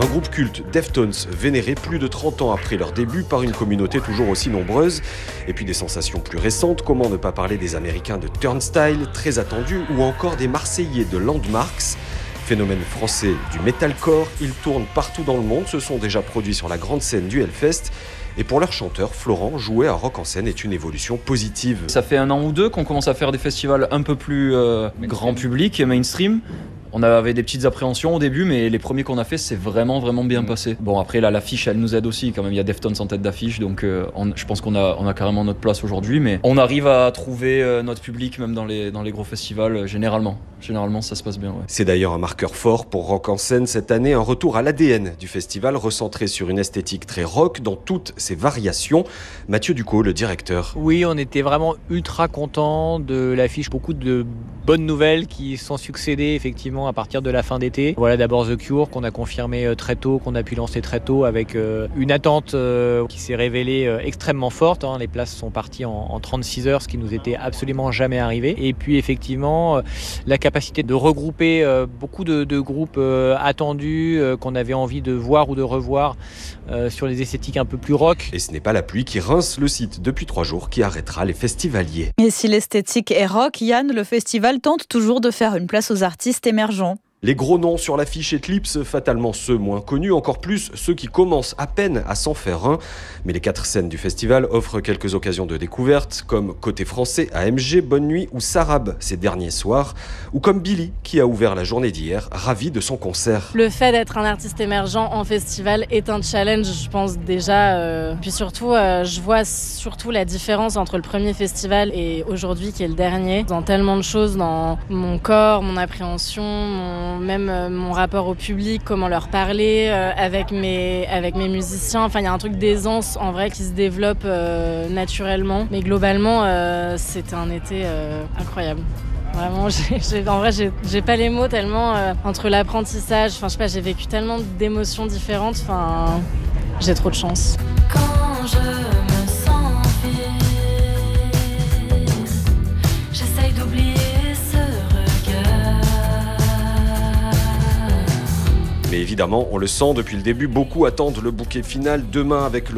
Un groupe culte, Deftones, vénéré plus de 30 ans après leur début par une communauté toujours aussi nombreuse. Et puis des sensations plus récentes, comment ne pas parler des Américains de Turnstile, très attendus, ou encore des Marseillais de Landmarks. Phénomène français du metalcore, ils tournent partout dans le monde, se sont déjà produits sur la grande scène du Hellfest. Et pour leur chanteur, Florent, jouer à Rock en scène est une évolution positive. Ça fait 1 an ou 2 qu'on commence à faire des festivals un peu plus grand public et mainstream. On avait des petites appréhensions au début, mais les premiers qu'on a fait, c'est vraiment bien passé. Bon, après, là, l'affiche, elle nous aide aussi. Quand même, il y a Deftones en tête d'affiche, donc je pense qu'on a carrément notre place aujourd'hui. Mais on arrive à trouver notre public, même dans les gros festivals, généralement. Généralement, ça se passe bien, ouais. C'est d'ailleurs un marqueur fort pour Rock en scène cette année, un retour à l'ADN du festival, recentré sur une esthétique très rock dans toutes ses variations. Mathieu Ducot, le directeur. Oui, on était vraiment ultra contents de l'affiche. Beaucoup de bonnes nouvelles qui sont succédées, effectivement, à partir de la fin d'été. Voilà, d'abord The Cure qu'on a confirmé très tôt, qu'on a pu lancer très tôt avec une attente qui s'est révélée extrêmement forte. Les places sont parties en 36 heures, ce qui nous était absolument jamais arrivé. Et puis effectivement, la capacité de regrouper beaucoup de groupes attendus qu'on avait envie de voir ou de revoir sur les esthétiques un peu plus rock. Et ce n'est pas la pluie qui rince le site depuis 3 jours qui arrêtera les festivaliers. Et si l'esthétique est rock, Yann, le festival tente toujours de faire une place aux artistes émergents. Les gros noms sur l'affiche éclipsent fatalement ceux moins connus, encore plus ceux qui commencent à peine à s'en faire un. Mais les 4 scènes du festival offrent quelques occasions de découverte, comme Côté Français, AMG, Bonne Nuit ou Sarab ces derniers soirs, ou comme Billy qui a ouvert la journée d'hier, ravi de son concert. Le fait d'être un artiste émergent en festival est un challenge, je pense déjà. Puis surtout, je vois surtout la différence entre le premier festival et aujourd'hui qui est le dernier. Dans tellement de choses, dans mon corps, mon appréhension, même mon rapport au public, comment leur parler avec mes musiciens. Enfin, il y a un truc d'aisance en vrai qui se développe naturellement. Mais globalement, c'était un été incroyable. Vraiment, en vrai, j'ai pas les mots tellement entre l'apprentissage. Enfin, je sais pas, j'ai vécu tellement d'émotions différentes. Enfin, j'ai trop de chance. Quand je me sens vide, j'essaye d'oublier ce regard. Mais évidemment, on le sent depuis le début, beaucoup attendent le bouquet final demain avec le